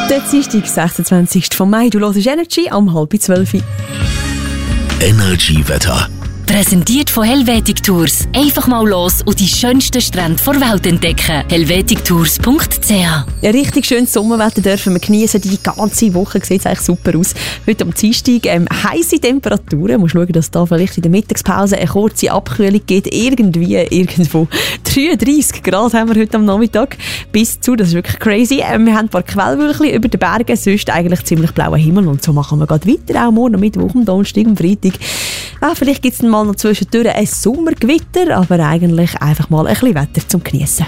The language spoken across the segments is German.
Der Dienstag, 26. Mai. Du hörst Energy am 11:30. Energy-Wetter. Präsentiert von Helvetic Tours. Einfach mal los und die schönsten Strände der Welt entdecken. helvetictours.ch. Ein richtig schönes Sommerwetter dürfen wir genießen. Die ganze Woche sieht es eigentlich super aus. Heute am Dienstag heisse Temperaturen. Du musst schauen, dass da vielleicht in der Mittagspause eine kurze Abkühlung geht. Irgendwo 33 Grad haben wir heute am Nachmittag. Bis zu, das ist wirklich crazy. Wir haben ein paar Quellwölkchen über den Bergen. Sonst eigentlich ziemlich blauer Himmel. Und so machen wir gerade weiter. Auch morgen, Mittwoch, am Donnerstag, am Freitag. Vielleicht gibt es mal noch zwischendurch ein Sommergewitter, aber eigentlich einfach mal ein bisschen Wetter zum Geniessen.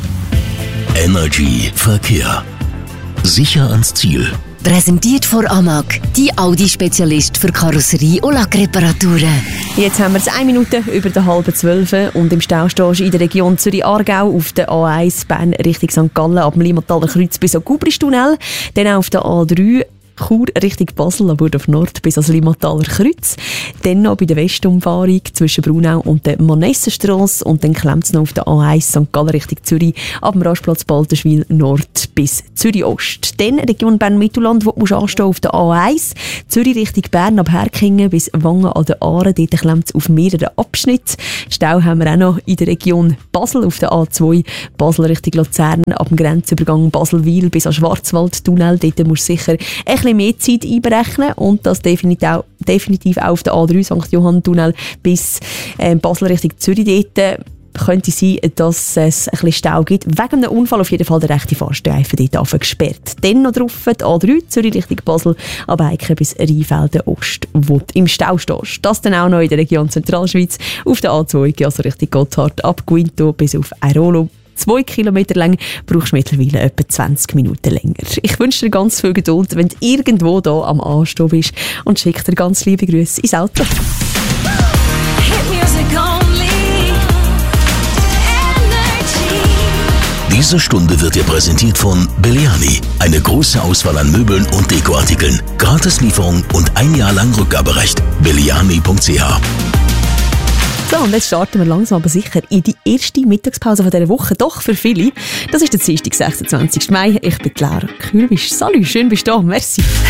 Energy Verkehr. Sicher ans Ziel. Präsentiert von Amag, die Audi-Spezialist für Karosserie- und Lackreparaturen. Jetzt haben wir es 1 Minute über der 11:30 und im Stau stehst du in der Region Zürich-Aargau auf der A1 Bern Richtung St. Gallen ab dem Limmataler Kreuz bis am Gubristunnel, dann auf der A3 Chur Richtung Basel, aber auf Nord bis ans Limmataler Kreuz. Dann noch bei der Westumfahrung zwischen Brunau und der Monessenstrasse und dann klemmt es noch auf der A1 St. Gallen Richtung Zürich ab dem Rastplatz Balterschwil Nord bis Zürich Ost. Dann Region Bern-Mittelland, wo du anstehen auf der A1 Zürich Richtung Bern ab Herkingen bis Wangen an der Aare. Dort klemmt es auf mehreren Abschnitten. Stau haben wir auch noch in der Region Basel auf der A2 Basel Richtung Luzern ab dem Grenzübergang Basel-Wil bis an Schwarzwaldtunnel. Dort musst du sicher ein bisschen mehr Zeit einberechnen und das definitiv auch auf der A3 St. Johann-Tunnel bis Basel Richtung Zürich. Dort könnte sein, dass es ein bisschen Stau gibt. Wegen einem Unfall auf jeden Fall der rechte Fahrstreifen dort gesperrt. Dann noch drauf die A3 Zürich Richtung Basel, ab Eiken bis Rheinfelden Ost, wo du im Stau stehst. Das dann auch noch in der Region Zentralschweiz auf der A2, also Richtung Gotthard, ab Guinto bis auf Airolo. 2 Kilometer lang brauchst du mittlerweile etwa 20 Minuten länger. Ich wünsche dir ganz viel Geduld, wenn du irgendwo hier am Anstehen bist und schicke dir ganz liebe Grüße ins Auto. Diese Stunde wird dir präsentiert von Belliani. Eine große Auswahl an Möbeln und Dekoartikeln. Gratislieferung und 1 Jahr lang Rückgaberecht. Belliani.ch. So, und jetzt starten wir langsam aber sicher in die erste Mittagspause von dieser Woche. Doch für viele. Das ist der Dienstag, 26. Mai. Ich bin Lara Kühlwisch. Salut, schön bist du da. Merci.